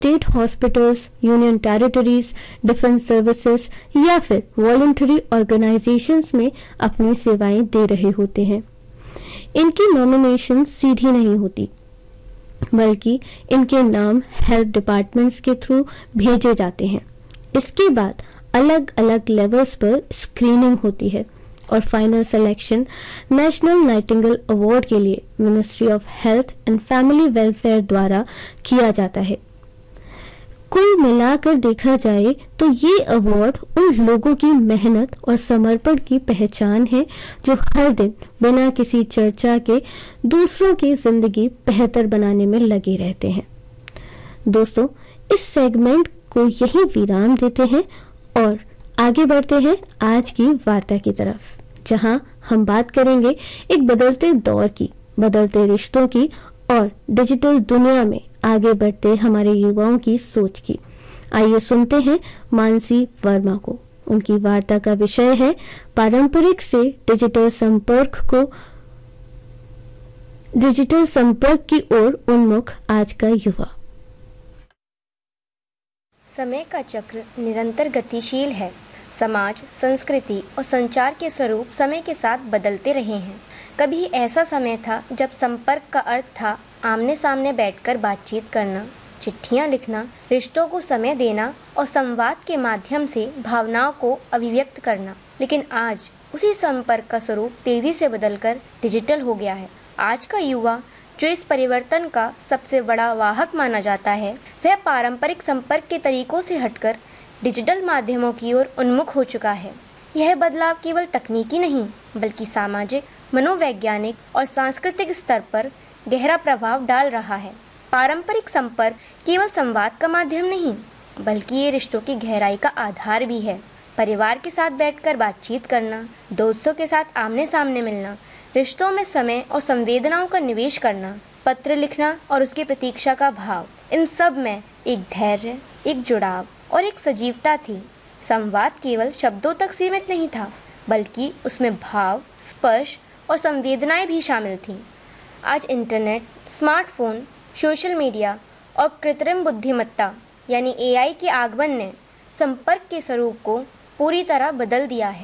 State hospitals, union territories, defence services या फिर voluntary organisations में अपनी सेवाएं दे रहे होते हैं। इनकी नॉमिनेशन सीधी नहीं होती, बल्कि इनके नाम हेल्थ डिपार्टमेंट्स के थ्रू भेजे जाते हैं। इसके बाद अलग अलग लेवल्स पर स्क्रीनिंग होती है और final selection national Nightingale award के लिए ministry of health and family welfare द्वारा किया जाता है। कुल मिलाकर देखा जाए तो ये अवार्ड उन लोगों की मेहनत और समर्पण की पहचान है जो हर दिन बिना किसी चर्चा के दूसरों की जिंदगी बेहतर बनाने में लगे रहते हैं। दोस्तों, इस सेगमेंट को यही विराम देते हैं और आगे बढ़ते हैं आज की वार्ता की तरफ, जहां हम बात करेंगे एक बदलते दौर की, बदलते रिश्तों की और डिजिटल दुनिया में आगे बढ़ते हमारे युवाओं की सोच की। आइए सुनते हैं मानसी वर्मा को। उनकी वार्ता का विषय है पारंपरिक से डिजिटल संपर्क की ओर उन्मुख आज का युवा। समय का चक्र निरंतर गतिशील है। समाज, संस्कृति और संचार के स्वरूप समय के साथ बदलते रहे हैं। कभी ऐसा समय था जब संपर्क का अर्थ था आमने सामने बैठकर बातचीत करना, चिट्ठियां लिखना, रिश्तों को समय देना और संवाद के माध्यम से भावनाओं को अभिव्यक्त करना। लेकिन आज उसी संपर्क का स्वरूप तेजी से बदलकर डिजिटल हो गया है। आज का युवा जो इस परिवर्तन का सबसे बड़ा वाहक माना जाता है, वह पारंपरिक संपर्क के तरीकों से हटकर डिजिटल माध्यमों की ओर उन्मुख हो चुका है। यह बदलाव केवल तकनीकी नहीं, बल्कि सामाजिक, मनोवैज्ञानिक और सांस्कृतिक स्तर पर गहरा प्रभाव डाल रहा है। पारंपरिक संपर्क केवल संवाद का माध्यम नहीं, बल्कि ये रिश्तों की गहराई का आधार भी है। परिवार के साथ बैठकर बातचीत करना, दोस्तों के साथ आमने सामने मिलना, रिश्तों में समय और संवेदनाओं का निवेश करना, पत्र लिखना और उसकी प्रतीक्षा का भाव, इन सब में एक धैर्य, एक जुड़ाव और एक सजीवता थी। संवाद केवल शब्दों तक सीमित नहीं था, बल्कि उसमें भाव, स्पर्श और संवेदनाएं भी शामिल थीं। आज इंटरनेट, स्मार्टफोन, सोशल मीडिया और कृत्रिम बुद्धिमत्ता यानी AI के आगमन ने संपर्क के स्वरूप को पूरी तरह बदल दिया है।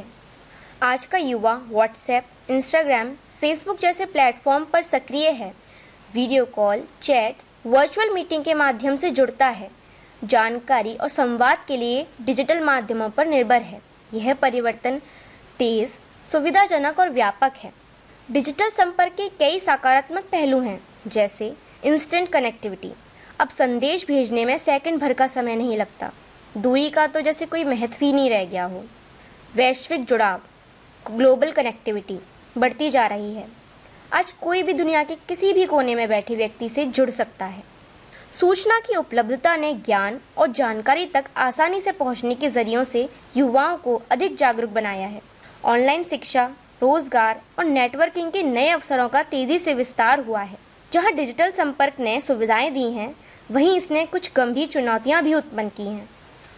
आज का युवा व्हाट्सएप, इंस्टाग्राम, फेसबुक जैसे प्लेटफॉर्म पर सक्रिय है। Video call, chat, virtual meeting के माध्यम से जुड़ता है। जानकारी और संवाद के लिए डिजिटल माध्यमों पर निर्भर है। यह परिवर्तन तेज, सुविधाजनक और व्यापक है। डिजिटल संपर्क के कई सकारात्मक पहलू हैं, जैसे इंस्टेंट कनेक्टिविटी। अब संदेश भेजने में सेकंड भर का समय नहीं लगता। दूरी का तो जैसे कोई महत्व ही नहीं रह गया हो। वैश्विक जुड़ाव, ग्लोबल कनेक्टिविटी बढ़ती जा रही है। आज कोई भी दुनिया के किसी भी कोने में बैठे व्यक्ति से जुड़ सकता है। सूचना की उपलब्धता ने ज्ञान और जानकारी तक आसानी से पहुंचने के जरियों से युवाओं को अधिक जागरूक बनाया है। ऑनलाइन शिक्षा, रोजगार और नेटवर्किंग के नए अवसरों का तेजी से विस्तार हुआ है। जहां डिजिटल संपर्क ने सुविधाएं दी हैं, वहीं इसने कुछ गंभीर चुनौतियां भी उत्पन्न की हैं।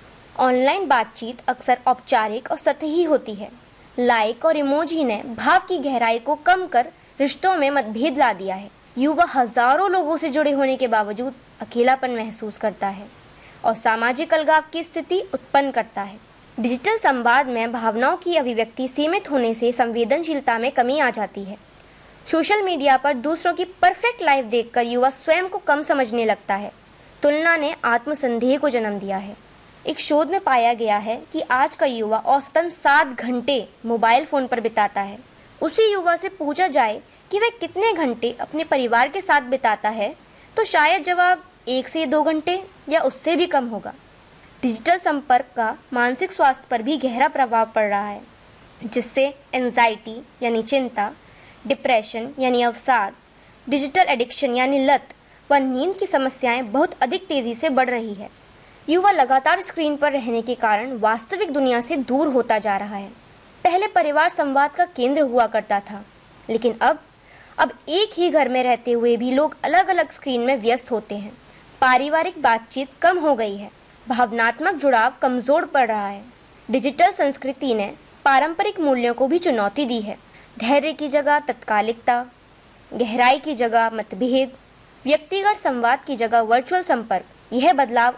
ऑनलाइन बातचीत अक्सर औपचारिक और सतही होती है। लाइक और इमोजी ने भाव की गहराई को कम कर रिश्तों में मतभेद ला दिया है। युवा हजारों लोगों से जुड़े होने के बावजूद अकेलापन महसूस करता है और सामाजिक अलगाव की स्थिति उत्पन्न करता है। डिजिटल संवाद में भावनाओं की अभिव्यक्ति सीमित होने से संवेदनशीलता में कमी आ जाती है। सोशल मीडिया पर दूसरों की परफेक्ट लाइफ देखकर युवा स्वयं को कम समझने लगता है। तुलना ने आत्मसंदेह को जन्म दिया है। एक शोध में पाया गया है कि आज का युवा औसतन 7 घंटे मोबाइल फोन पर बिताता है। उसी युवा से पूछा जाए कि वह कितने घंटे अपने परिवार के साथ बिताता है, तो शायद जवाब 1 से 2 घंटे या उससे भी कम होगा। डिजिटल संपर्क का मानसिक स्वास्थ्य पर भी गहरा प्रभाव पड़ रहा है, जिससे एंजाइटी यानी चिंता, डिप्रेशन यानी अवसाद, डिजिटल एडिक्शन यानी लत व नींद की समस्याएं बहुत अधिक तेजी से बढ़ रही है। युवा लगातार स्क्रीन पर रहने के कारण वास्तविक दुनिया से दूर होता जा रहा है। पहले परिवार संवाद का केंद्र हुआ करता था, लेकिन अब एक ही घर में रहते हुए भी लोग अलग अलग स्क्रीन में व्यस्त होते हैं। पारिवारिक बातचीत कम हो गई है, भावनात्मक जुड़ाव कमजोर पड़ रहा है। डिजिटल संस्कृति ने पारंपरिक मूल्यों को भी चुनौती दी है। धैर्य की जगह तत्कालिकता, गहराई की जगह मतभेद, व्यक्तिगत संवाद की जगह वर्चुअल संपर्क यह बदलाव